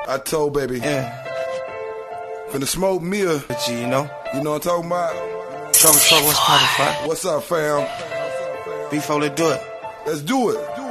I told baby, Yeah. finna smoke me a, But you know? you know what I'm talking about? Trouble, what's poppin', fire? What's up, fam? Before they do it. Let's do it.